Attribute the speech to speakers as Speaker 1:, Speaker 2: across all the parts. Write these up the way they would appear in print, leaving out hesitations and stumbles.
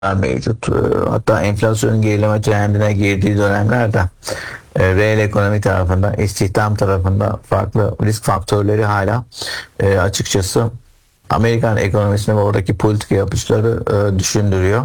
Speaker 1: mevcut. Hatta enflasyonun gerileme trendine girdiği dönemlerde reel ekonomi tarafında, istihdam tarafında farklı risk faktörleri hala açıkçası Amerikan ekonomisini ve oradaki politika yapıcıları düşündürüyor.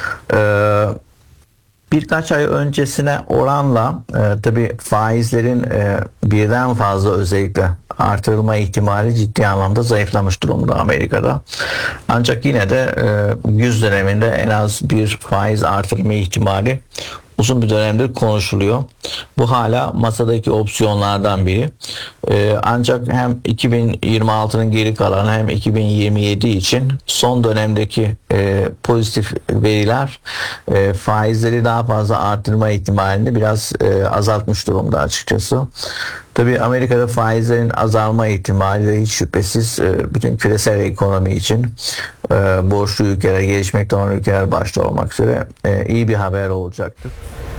Speaker 1: Birkaç ay öncesine oranla tabii faizlerin birden fazla özellikle artırılma ihtimali ciddi anlamda zayıflamış durumda Amerika'da. Ancak yine de 100 döneminde en az bir faiz artırma ihtimali uzun bir dönemdir konuşuluyor. Bu hala masadaki opsiyonlardan biri. Ancak hem 2026'nın geri kalanı hem 2027 için son dönemdeki pozitif veriler faizleri daha fazla arttırma ihtimalini biraz azaltmış durumda açıkçası. Tabii Amerika'da faizlerin azalma ihtimali de hiç şüphesiz bütün küresel ekonomi için borçlu ülkeler, gelişmekte olan ülkeler başta olmak üzere iyi bir haber olacaktır.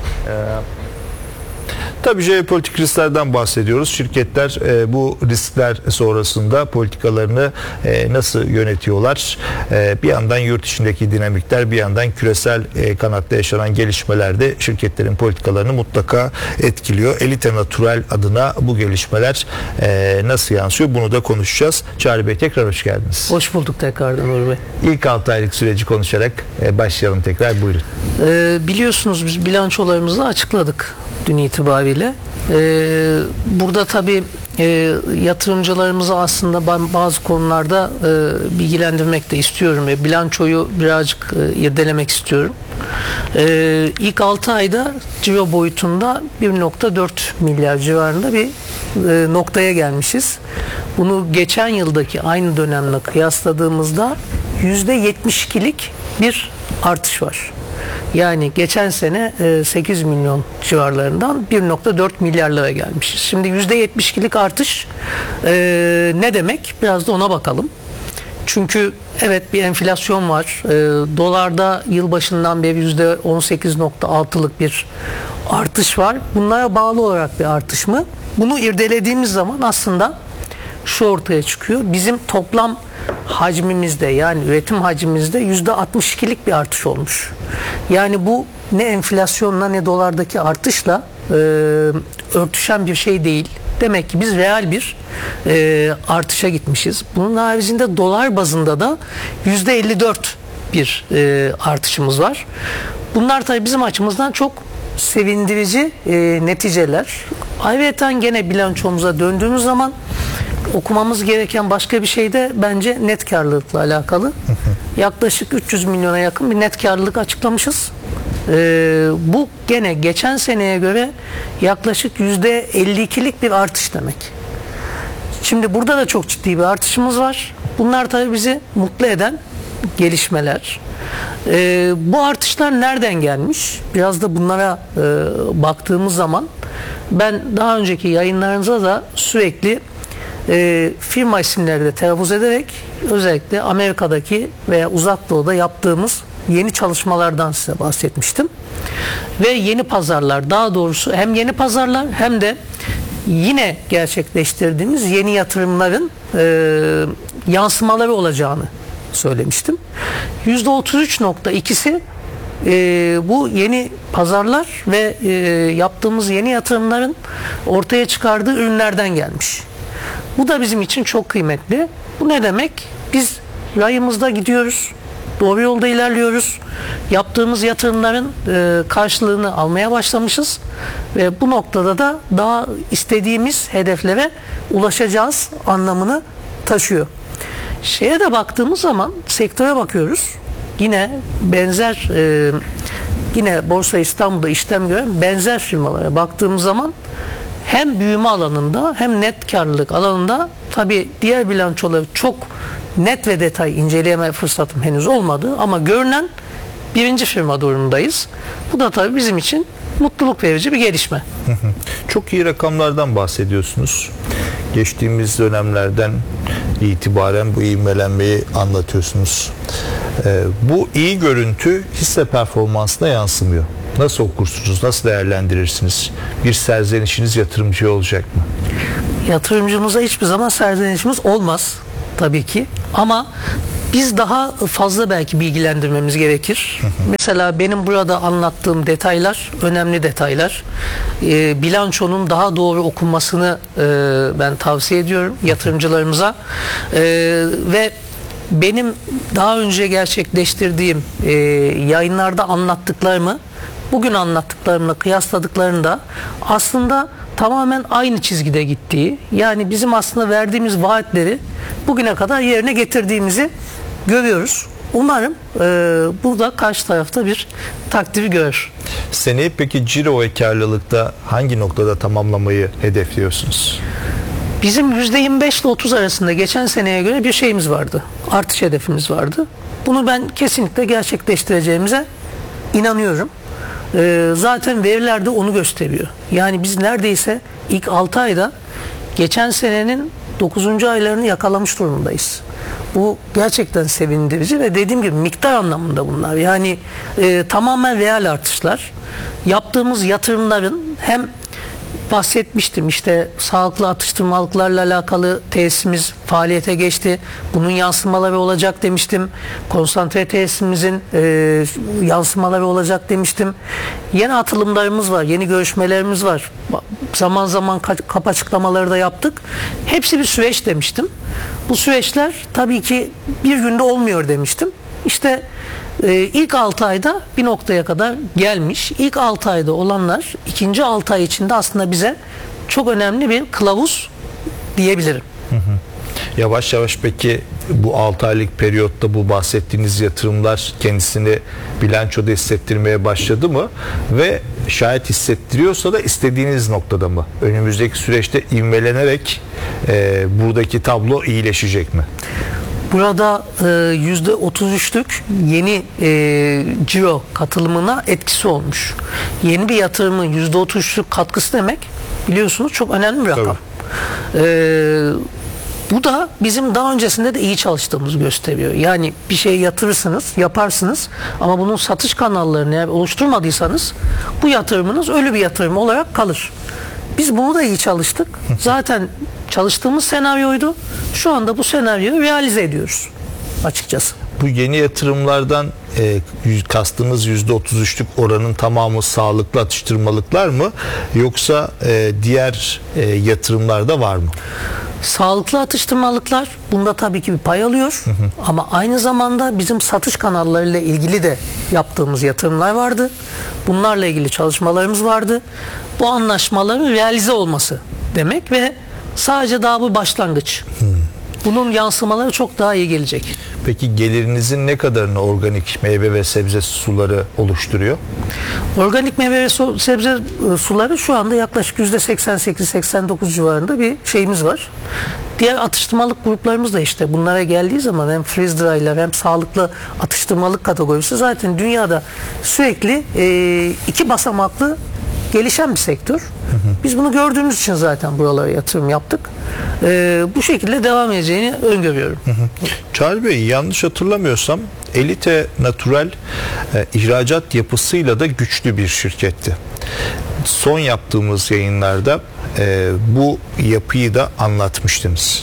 Speaker 2: Tabii jeopolitik risklerden bahsediyoruz. Şirketler bu riskler sonrasında politikalarını nasıl yönetiyorlar? Bir yandan yurt içindeki dinamikler, bir yandan küresel kanatta yaşanan gelişmeler de şirketlerin politikalarını mutlaka etkiliyor. Elite Natural adına bu gelişmeler nasıl yansıyor? Bunu da konuşacağız. Çağrı Bey, tekrar hoş geldiniz.
Speaker 3: Hoş bulduk tekrardan Uğur Bey.
Speaker 2: İlk 6 aylık süreci konuşarak başlayalım tekrar. Buyurun.
Speaker 3: Biliyorsunuz biz bilançolarımızı açıkladık dün itibariyle. Burada tabii yatırımcılarımızı aslında ben bazı konularda bilgilendirmek de istiyorum ve bilançoyu birazcık irdelemek istiyorum. İlk 6 ayda ciro boyutunda 1,4 milyar civarında bir noktaya gelmişiz. Bunu geçen yıldaki aynı dönemle kıyasladığımızda %72'lik bir artış var. Yani geçen sene 8 milyon civarlarından 1,4 milyarlara gelmişiz. Şimdi %72'lik artış ne demek? Biraz da ona bakalım. Çünkü evet bir enflasyon var. Dolarda yılbaşından beri %18,6'lık bir artış var. Bunlara bağlı olarak bir artış mı? Bunu irdelediğimiz zaman aslında şu ortaya çıkıyor. Bizim toplam hacmimizde, yani üretim hacmimizde %62'lik bir artış olmuş. Yani bu ne enflasyonla ne dolardaki artışla örtüşen bir şey değil. Demek ki biz reel bir artışa gitmişiz. Bunun haricinde dolar bazında da %54 bir artışımız var. Bunlar tabii bizim açımızdan çok sevindirici neticeler. Ayrıca gene bilançomuza döndüğümüz zaman okumamız gereken başka bir şey de bence net karlılıkla alakalı. Yaklaşık 300 milyona yakın bir net karlılık açıklamışız. Bu gene geçen seneye göre yaklaşık %52'lik bir artış demek. Şimdi burada da çok ciddi bir artışımız var. Bunlar tabii bizi mutlu eden gelişmeler. Bu artışlar nereden gelmiş? Biraz da bunlara baktığımız zaman ben daha önceki yayınlarınıza da sürekli firma isimleri de telaffuz ederek özellikle Amerika'daki veya Uzak Doğu'da yaptığımız yeni çalışmalardan size bahsetmiştim. Ve yeni pazarlar, daha doğrusu hem yeni pazarlar hem de yine gerçekleştirdiğimiz yeni yatırımların yansımaları olacağını söylemiştim. %33,2'si bu yeni pazarlar ve yaptığımız yeni yatırımların ortaya çıkardığı ürünlerden gelmiş. Bu da bizim için çok kıymetli. Bu ne demek? Biz rayımızda gidiyoruz. Doğru yolda ilerliyoruz. Yaptığımız yatırımların karşılığını almaya başlamışız. Ve bu noktada da daha istediğimiz hedeflere ulaşacağız anlamını taşıyor. Şeye de baktığımız zaman sektöre bakıyoruz. Yine benzer yine Borsa İstanbul'da işlem gören benzer firmalara baktığımız zaman hem büyüme alanında hem net karlılık alanında tabii diğer bilançoları çok net ve detay inceleme fırsatım henüz olmadı ama görünen birinci firma durumundayız. Bu da tabii bizim için mutluluk verici bir gelişme.
Speaker 2: Çok iyi rakamlardan bahsediyorsunuz. Geçtiğimiz dönemlerden itibaren bu ivmelenmeyi anlatıyorsunuz. Bu iyi görüntü hisse performansına yansımıyor. Nasıl okursunuz? Nasıl değerlendirirsiniz? Bir serzenişiniz yatırımcıya olacak mı?
Speaker 3: Yatırımcımıza hiçbir zaman serzenişimiz olmaz tabii ki. Ama Biz daha fazla belki bilgilendirmemiz gerekir. Mesela benim burada anlattığım detaylar önemli detaylar. Bilançonun daha doğru okunmasını ben tavsiye ediyorum yatırımcılarımıza. Ve benim daha önce gerçekleştirdiğim yayınlarda anlattıklarımı bugün anlattıklarımla kıyasladıklarında aslında tamamen aynı çizgide gittiği, yani bizim aslında verdiğimiz vaatleri bugüne kadar yerine getirdiğimizi görüyoruz. Umarım burada karşı tarafta bir takdiri görür.
Speaker 2: Seneye peki ciro ve karlılıkta hangi noktada tamamlamayı hedefliyorsunuz?
Speaker 3: Bizim %25 ile 30 arasında geçen seneye göre bir şeyimiz vardı. Artış hedefimiz vardı. Bunu ben kesinlikle gerçekleştireceğimize inanıyorum. Zaten veriler de onu gösteriyor. Yani biz neredeyse ilk 6 ayda geçen senenin 9. aylarını yakalamış durumdayız. Bu gerçekten sevindirici ve dediğim gibi miktar anlamında bunlar. Yani tamamen reel artışlar. Yaptığımız yatırımların hem bahsetmiştim, işte sağlıklı atıştırmalıklarla alakalı tesisimiz faaliyete geçti. Bunun yansımaları olacak demiştim. Konsantre tesisimizin yansımaları olacak demiştim. Yeni atılımlarımız var, yeni görüşmelerimiz var. Zaman zaman kap açıklamaları da yaptık. Hepsi bir süreç demiştim. Bu süreçler tabii ki bir günde olmuyor demiştim. İşte ilk 6 ayda bir noktaya kadar gelmiş. İlk 6 ayda olanlar ikinci 6 ay içinde aslında bize çok önemli bir kılavuz diyebilirim.
Speaker 2: Yavaş yavaş peki bu 6 aylık periyotta bu bahsettiğiniz yatırımlar kendisini bilançoda hissettirmeye başladı mı? Ve şayet hissettiriyorsa da istediğiniz noktada mı? Önümüzdeki süreçte ivmelenerek buradaki tablo iyileşecek mi?
Speaker 3: Burada %33'lük yeni ciro katılımına etkisi olmuş. Yeni bir yatırımın %33'lük katkısı demek, biliyorsunuz, çok önemli bir rakam. Bu da bizim daha öncesinde de iyi çalıştığımızı gösteriyor. Yani bir şey yatırırsınız, yaparsınız ama bunun satış kanallarını eğer oluşturmadıysanız bu yatırımınız ölü bir yatırım olarak kalır. Biz bunu da iyi çalıştık. Zaten çalıştığımız senaryoydu. Şu anda bu senaryoyu realize ediyoruz açıkçası.
Speaker 2: Bu yeni yatırımlardan kastımız %33'lük oranın tamamı sağlıklı atıştırmalıklar mı? Yoksa diğer yatırımlar da var mı?
Speaker 3: Sağlıklı atıştırmalıklar bunda tabii ki bir pay alıyor. Ama aynı zamanda bizim satış kanallarıyla ilgili de yaptığımız yatırımlar vardı. Bunlarla ilgili çalışmalarımız vardı. Bu anlaşmaların realize olması demek ve sadece daha bu başlangıç. Bunun yansımaları çok daha iyi gelecek.
Speaker 2: Peki gelirinizin ne kadarını organik meyve ve sebze suları oluşturuyor?
Speaker 3: Organik meyve ve sebze suları şu anda yaklaşık %88-89 civarında bir şeyimiz var. Diğer atıştırmalık gruplarımız da işte bunlara geldiği zaman hem freeze dry'lar hem sağlıklı atıştırmalık kategorisi zaten dünyada sürekli 2 basamaklı gelişen bir sektör. Biz bunu gördüğümüz için zaten buralara yatırım yaptık. Bu şekilde devam edeceğini öngörüyorum.
Speaker 2: Çağrı Bey, yanlış hatırlamıyorsam Elite Natural ihracat yapısıyla da güçlü bir şirketti. Son yaptığımız yayınlarda bu yapıyı da anlatmıştınız.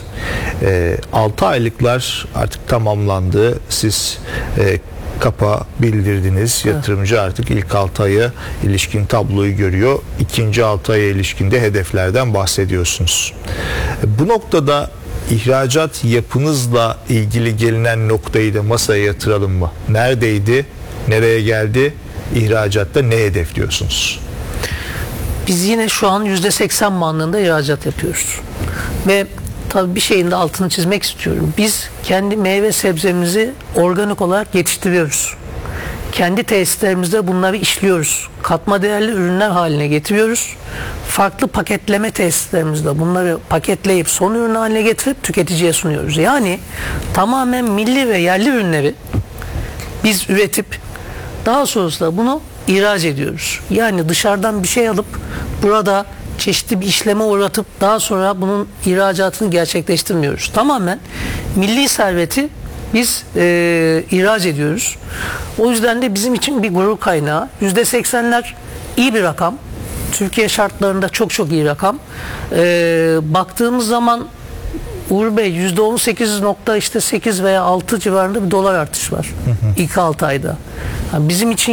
Speaker 2: 6 aylıklar artık tamamlandı. Siz kapa bildirdiniz. Yatırımcı artık ilk 6 aya ilişkin tabloyu görüyor. İkinci 6 aya ilişkin de hedeflerden bahsediyorsunuz. Bu noktada ihracat yapınızla ilgili gelinen noktayı da masaya yatıralım mı? Neredeydi? Nereye geldi? İhracatta ne hedefliyorsunuz?
Speaker 3: Biz yine şu an %80 bandında ihracat yapıyoruz. Ve tabii bir şeyin de altını çizmek istiyorum. Biz kendi meyve sebzemizi organik olarak yetiştiriyoruz. Kendi tesislerimizde bunları işliyoruz. Katma değerli ürünler haline getiriyoruz. Farklı paketleme tesislerimizde bunları paketleyip son ürün haline getirip tüketiciye sunuyoruz. Yani tamamen milli ve yerli ürünleri biz üretip daha sonrasında bunu ihraç ediyoruz. Yani dışarıdan bir şey alıp burada çeşitli bir işleme uğratıp daha sonra bunun ihracatını gerçekleştirmiyoruz. Tamamen milli serveti biz ihraç ediyoruz. O yüzden de bizim için bir gurur kaynağı. %80'ler iyi bir rakam. Türkiye şartlarında çok çok iyi rakam. Baktığımız zaman Uğur Bey %18.8 veya 6 civarında bir dolar artış var. İlk 6 ayda. Yani bizim için